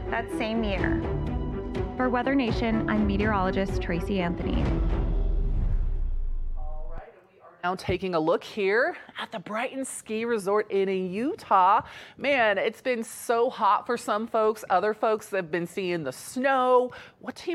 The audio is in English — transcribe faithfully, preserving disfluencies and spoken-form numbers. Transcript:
that same year. For Weather Nation, I'm meteorologist Tracy Anthony. Now taking a look here at the Brighton Ski Resort in Utah. Man, it's been so hot for some folks. Other folks have been seeing the snow. What team